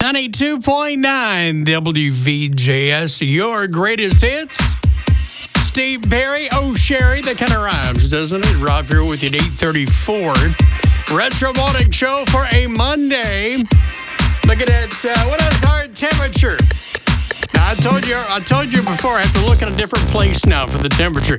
92.9 WVJS, your greatest hits. Steve Perry, Sherry, that kind of rhymes, doesn't it? Rob here with you at 8:34. Retro Morning Show for a Monday. Looking at what is our temperature? Now, I told you before, I have to look at a different place now for the temperature.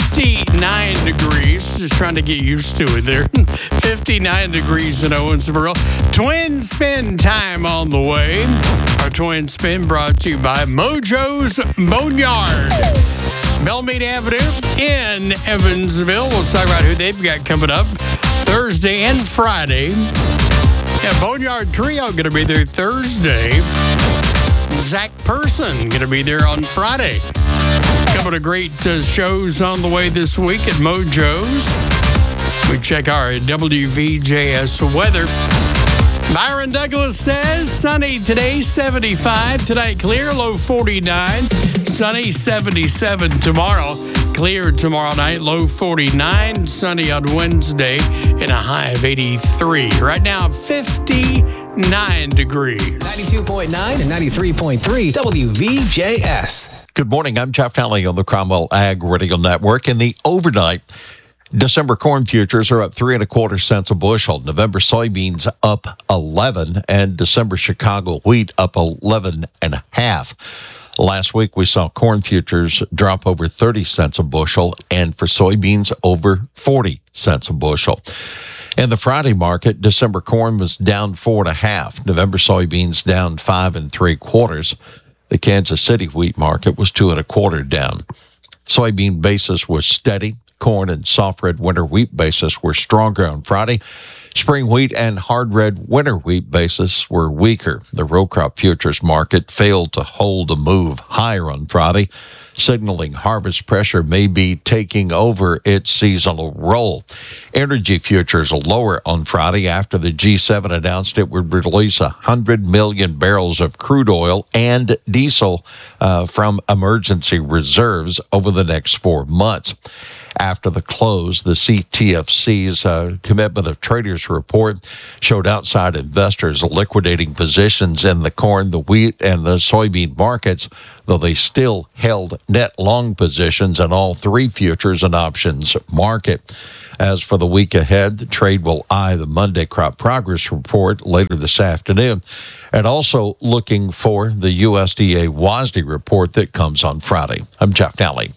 59 degrees. Just trying to get used to it there. 59 degrees in Owensboro. Twin Spin time on the way. Our Twin Spin brought to you by Mojo's Boneyard. Bellmead Avenue in Evansville. We'll talk about who they've got coming up Thursday and Friday. Yeah, Boneyard Trio going to be there Thursday. Zach Person going to be there on Friday. A couple of great shows on the way this week at Mojo's. We check our WVJS weather. Byron Douglas says sunny today, 75. Tonight clear, low 49. Sunny, 77 tomorrow. Clear tomorrow night, low 49. Sunny on Wednesday and a high of 83. Right now, 59 degrees. 92.9 and 93.3 WVJS. Good morning. I'm Jeff Talley on the Cromwell Ag Radio Network. In the overnight, December corn futures are up 3 1/4 cents a bushel. November soybeans up 11, and December Chicago wheat up 11 1/2. Last week, we saw corn futures drop over 30 cents a bushel, and for soybeans, over 40 cents a bushel. In the Friday market, December corn was down 4 1/2. November soybeans down 5 3/4. The Kansas City wheat market was 2 1/4 down. Soybean basis was steady. Corn and soft red winter wheat basis were stronger on Friday. Spring wheat and hard red winter wheat basis were weaker. The row crop futures market failed to hold a move higher on Friday, signaling harvest pressure may be taking over its seasonal role. Energy futures are lower on Friday after the G7 announced it would release 100 million barrels of crude oil and diesel from emergency reserves over the next 4 months. After the close, the CTFC's Commitment of Traders report showed outside investors liquidating positions in the corn, the wheat, and the soybean markets, though they still held net long positions in all three futures and options market. As for the week ahead, the trade will eye the Monday crop progress report later this afternoon, and also looking for the USDA WASDE report that comes on Friday. I'm Jeff Talley.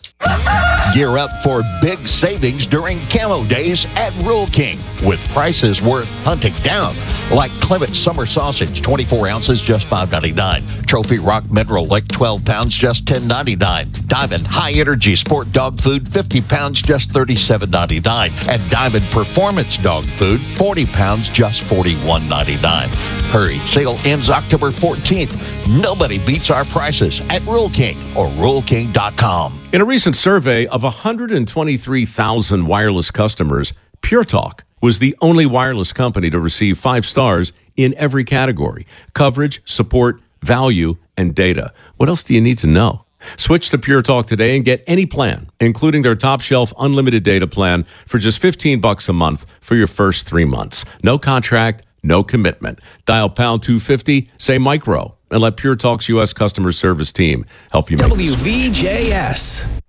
Gear up for big savings during Camo Days at Rural King, with prices worth hunting down, like Clement Summer Sausage, 24 ounces, just $5.99. Trophy Rock Mineral Lick, 12 pounds, just $10.99. Diamond High Energy Sport Dog Food, 50 pounds, just $37.99. And Diamond Performance Dog Food, 40 pounds, just $41.99. Hurry, sale ends October 14th. Nobody beats our prices at Rural King or RuralKing.com. In a recent survey of 123,000 wireless customers, Pure Talk was the only wireless company to receive 5 stars in every category: coverage, support, value, and data. What else do you need to know? Switch to Pure Talk today and get any plan, including their top shelf unlimited data plan, for just $15 a month for your first 3 months. No contract, no commitment. Dial pound 250, say micro, and let Pure Talk's U.S. customer service team help you make this switch. WVJS.